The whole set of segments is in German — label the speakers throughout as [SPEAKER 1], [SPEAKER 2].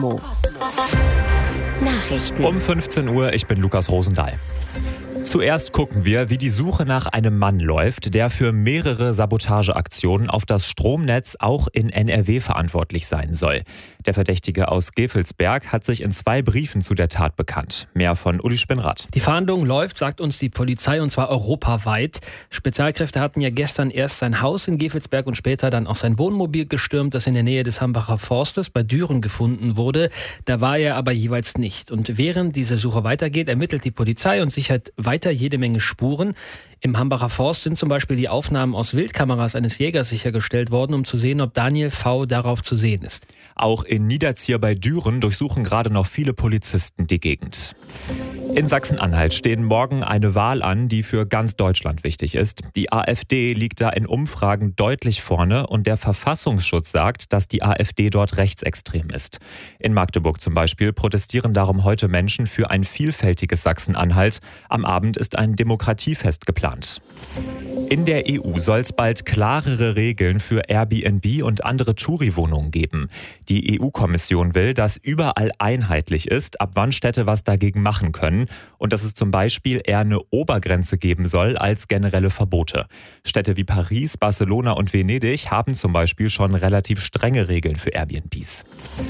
[SPEAKER 1] Nachrichten.
[SPEAKER 2] Um 15 Uhr, ich bin Lukas Rosendahl. Zuerst gucken wir, wie die Suche nach einem Mann läuft, der für mehrere Sabotageaktionen auf das Stromnetz auch in NRW verantwortlich sein soll. Der Verdächtige aus Gevelsberg hat sich in 2 Briefen zu der Tat bekannt. Mehr von Uli Spinnrath.
[SPEAKER 3] Die Fahndung läuft, sagt uns die Polizei, und zwar europaweit. Spezialkräfte hatten ja gestern erst sein Haus in Gevelsberg und später dann auch sein Wohnmobil gestürmt, das in der Nähe des Hambacher Forstes bei Düren gefunden wurde. Da war er aber jeweils nicht. Und während diese Suche weitergeht, ermittelt die Polizei und sichert weiter jede Menge Spuren. Im Hambacher Forst sind zum Beispiel die Aufnahmen aus Wildkameras eines Jägers sichergestellt worden, um zu sehen, ob Daniel V. darauf zu sehen ist.
[SPEAKER 2] Auch in Niederzier bei Düren durchsuchen gerade noch viele Polizisten die Gegend. In Sachsen-Anhalt stehen morgen eine Wahl an, die für ganz Deutschland wichtig ist. Die AfD liegt da in Umfragen deutlich vorne und der Verfassungsschutz sagt, dass die AfD dort rechtsextrem ist. In Magdeburg zum Beispiel protestieren darum heute Menschen für ein vielfältiges Sachsen-Anhalt. Am Abend ist ein Demokratiefest geplant. In der EU soll es bald klarere Regeln für Airbnb und andere Touri-Wohnungen geben. Die EU-Kommission will, dass überall einheitlich ist, ab wann Städte was dagegen machen können und dass es zum Beispiel eher eine Obergrenze geben soll als generelle Verbote. Städte wie Paris, Barcelona und Venedig haben zum Beispiel schon relativ strenge Regeln für Airbnbs.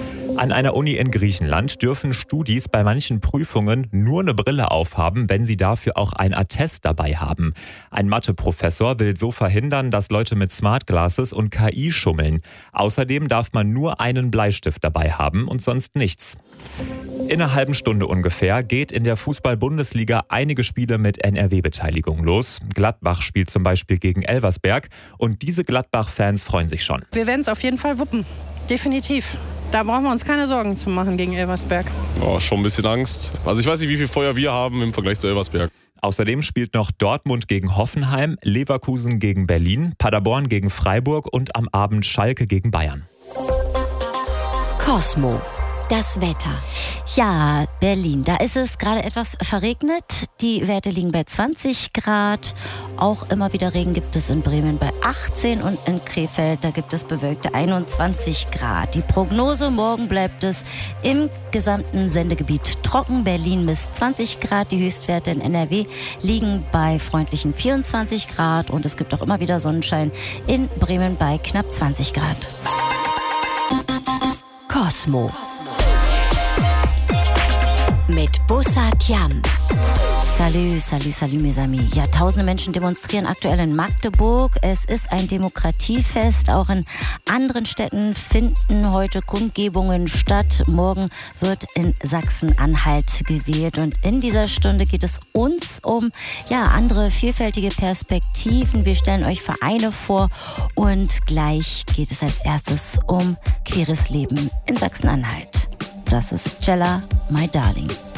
[SPEAKER 2] An einer Uni in Griechenland dürfen Studis bei manchen Prüfungen nur eine Brille aufhaben, wenn sie dafür auch ein Attest dabei haben. Ein Mathe-Professor will so verhindern, dass Leute mit Smart Glasses und KI schummeln. Außerdem darf man nur einen Bleistift dabei haben und sonst nichts. In einer halben Stunde ungefähr geht in der Fußball-Bundesliga einige Spiele mit NRW-Beteiligung los. Gladbach spielt zum Beispiel gegen Elversberg und diese Gladbach-Fans freuen sich schon.
[SPEAKER 4] Wir werden es auf jeden Fall wuppen, definitiv. Da brauchen wir uns keine Sorgen zu machen gegen Elversberg.
[SPEAKER 5] Oh, schon ein bisschen Angst. Also ich weiß nicht, wie viel Feuer wir haben im Vergleich zu Elversberg.
[SPEAKER 2] Außerdem spielt noch Dortmund gegen Hoffenheim, Leverkusen gegen Berlin, Paderborn gegen Freiburg und am Abend Schalke gegen Bayern.
[SPEAKER 1] Cosmo. Das Wetter.
[SPEAKER 6] Ja, Berlin, da ist es gerade etwas verregnet. Die Werte liegen bei 20 Grad. Auch immer wieder Regen gibt es in Bremen bei 18 und in Krefeld, da gibt es bewölkte 21 Grad. Die Prognose, morgen bleibt es im gesamten Sendegebiet trocken. Berlin misst 20 Grad. Die Höchstwerte in NRW liegen bei freundlichen 24 Grad. Und es gibt auch immer wieder Sonnenschein in Bremen bei knapp 20 Grad.
[SPEAKER 1] Cosmo. Mit Bussard Yam.
[SPEAKER 6] Salut mes amis. Ja, tausende Menschen demonstrieren aktuell in Magdeburg. Es ist ein Demokratiefest. Auch in anderen Städten finden heute Kundgebungen statt. Morgen wird in Sachsen-Anhalt gewählt. Und in dieser Stunde geht es uns um andere vielfältige Perspektiven. Wir stellen euch Vereine vor und gleich geht es als erstes um queeres Leben in Sachsen-Anhalt. Das ist Jella, My Darling.